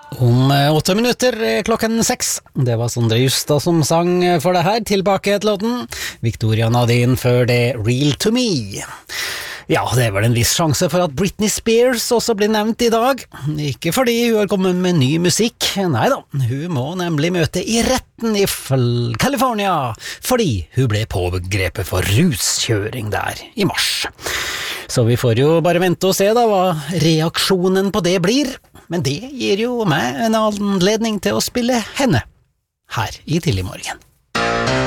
Om 8 minutter klokken 6. Det var Sondre Justad som sang for det her. Tilbake til låten Victoria Nadine før det Real to Me. Ja, det er vel en viss sjanse for at Britney Spears også blir nevnt i dag. Ikke fordi hun har kommet med ny musikk, neida, hun må nemlig møte i retten i California, fordi hun ble pågrepet for ruskjøring der i mars. Så vi får jo bare vente og se da hva reaksjonen på det blir, men det gir jo meg en anledning til å spille henne her i Tidlig morgen.